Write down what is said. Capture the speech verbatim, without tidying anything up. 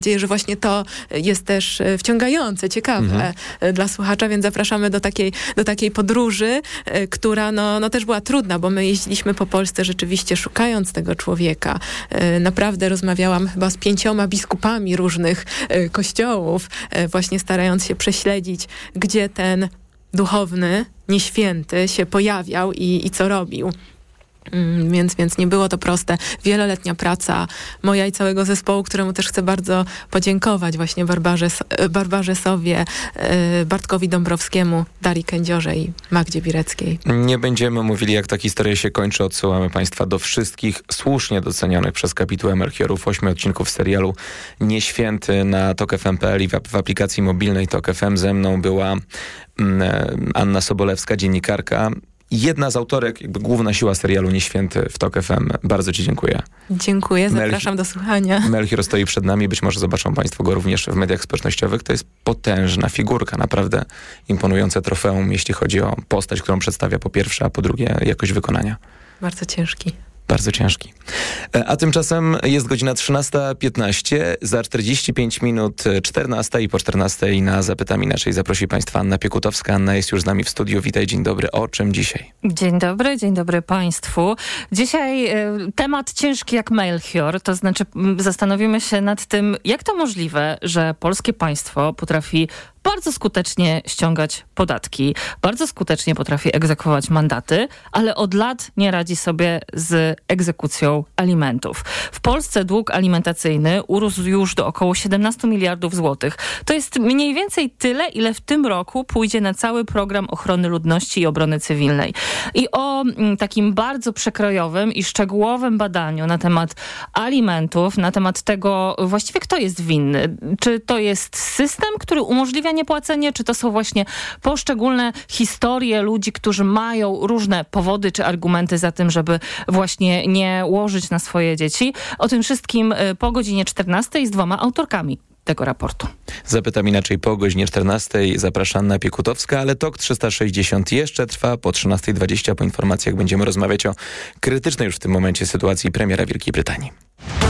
nadzieję, że właśnie to jest też wciągające, ciekawe mhm. dla słuchacza, więc zapraszamy do takiej, do takiej podróży, która no, no też była trudna, bo my jeździliśmy po Polsce rzeczywiście szukając tego człowieka. Naprawdę rozmawiałam chyba z pięcioma biskupami różnych kościołów, właśnie starając się prześledzić, gdzie ten duchowny, nieświęty się pojawiał i, i co robił. Mm, więc, więc nie było to proste. Wieloletnia praca moja i całego zespołu, któremu też chcę bardzo podziękować, właśnie Barbarze, Barbarze Sowie, Bartkowi Dąbrowskiemu, Darii Kędziorze i Magdzie Bireckiej. Nie będziemy mówili, jak ta historia się kończy. Odsyłamy Państwa do wszystkich słusznie docenionych przez kapitułę Melchiorów ośmiu odcinków serialu Nieświęty na tok f m kropka p l i w, w aplikacji mobilnej Tok F M. Ze mną była mm, Anna Sobolewska, dziennikarka. Jedna z autorek, jakby główna siła serialu Nieświęty w Tok F M. Bardzo Ci dziękuję. Dziękuję, zapraszam Melch- do słuchania. Melchior stoi przed nami, być może zobaczą Państwo go również w mediach społecznościowych. To jest potężna figurka, naprawdę imponujące trofeum, jeśli chodzi o postać, którą przedstawia po pierwsze, a po drugie jakość wykonania. Bardzo ciężki. Bardzo ciężki. A tymczasem jest godzina trzynasta piętnaście, za czterdzieści pięć minut czternasta i po czternastej na Zapytam Inaczej zaprosi Państwa Anna Piekutowska. Anna jest już z nami w studiu. Witaj, dzień dobry. O czym dzisiaj? Dzień dobry, dzień dobry Państwu. Dzisiaj y, temat ciężki jak Melchior, to znaczy y, zastanowimy się nad tym, jak to możliwe, że polskie państwo potrafi bardzo skutecznie ściągać podatki, bardzo skutecznie potrafi egzekwować mandaty, ale od lat nie radzi sobie z egzekucją alimentów. W Polsce dług alimentacyjny urósł już do około siedemnaście miliardów złotych. To jest mniej więcej tyle, ile w tym roku pójdzie na cały program ochrony ludności i obrony cywilnej. I o m, takim bardzo przekrojowym i szczegółowym badaniu na temat alimentów, na temat tego właściwie kto jest winny. Czy to jest system, który umożliwia niepłacenie, czy to są właśnie poszczególne historie ludzi, którzy mają różne powody czy argumenty za tym, żeby właśnie nie łożyć na swoje dzieci. O tym wszystkim po godzinie czternastej z dwoma autorkami tego raportu. Zapytam Inaczej po godzinie czternastej. Zaprasza Anna Piekutowska, ale Tok trzysta sześćdziesiąt jeszcze trwa. Po trzynastej dwadzieścia po informacjach będziemy rozmawiać o krytycznej już w tym momencie sytuacji premiera Wielkiej Brytanii.